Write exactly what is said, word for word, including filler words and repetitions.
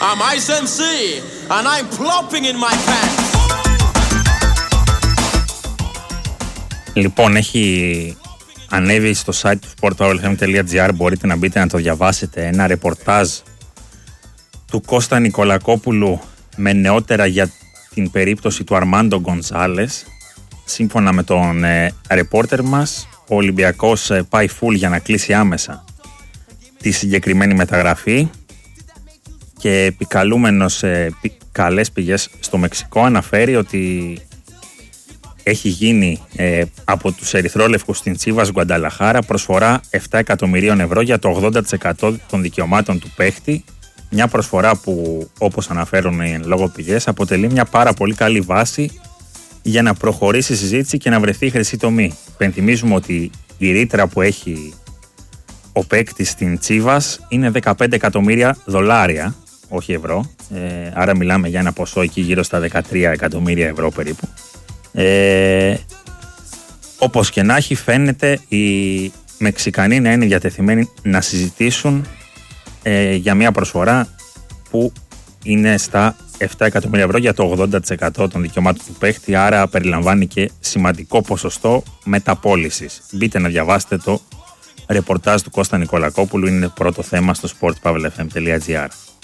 I'm Ice εμ σι and I'm plopping in my pants. Λοιπόν, έχει ανέβει στο site του sport power f m τελεία g r, μπορείτε να μπείτε να το διαβάσετε, ένα ρεπορτάζ του Κώστα Νικολακόπουλου με νεότερα για την περίπτωση του Αρμάντο Γκονζάλες. Σύμφωνα με τον ε, ρεπόρτερ μας, ο Ολυμπιακός ε, πάει full για να κλείσει άμεσα τη συγκεκριμένη μεταγραφή και επικαλούμενος ε, πι, καλές πηγές στο Μεξικό αναφέρει ότι έχει γίνει ε, από τους ερυθρόλευκους στην Τσίβας Γκουανταλαχάρα προσφορά επτά εκατομμυρίων ευρώ για το ογδόντα τοις εκατό των δικαιωμάτων του παίχτη. Μια προσφορά που, όπως αναφέρουν οι λόγω πηγές, αποτελεί μια πάρα πολύ καλή βάση για να προχωρήσει η συζήτηση και να βρεθεί η χρυσή τομή. Πενθυμίζουμε ότι η ρήτρα που έχει ο παίκτης στην Τσίβας είναι δεκαπέντε εκατομμύρια δολάρια, όχι ευρώ. Ε, άρα μιλάμε για ένα ποσό εκεί γύρω στα δεκατρία εκατομμύρια ευρώ περίπου. Ε, όπως και να έχει, φαίνεται οι Μεξικανοί να είναι διατεθειμένοι να συζητήσουν ε, για μια προσφορά που είναι στα επτά εκατομμύρια ευρώ για το ογδόντα τοις εκατό των δικαιωμάτων του παίχτη, άρα περιλαμβάνει και σημαντικό ποσοστό μεταπώλησης. Μπείτε να διαβάσετε το ρεπορτάζ του Κώστα Νικολακόπουλου, είναι πρώτο θέμα στο sport power f m τελεία g r.